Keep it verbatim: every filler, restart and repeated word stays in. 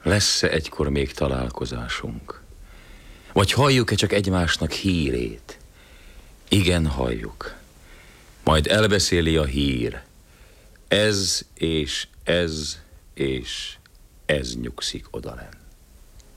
Lesz-e egykor még találkozásunk? Vagy halljuk-e csak egymásnak hírét? Igen, halljuk. Majd elbeszéli a hír. Ez és ez és ez nyugszik odalent.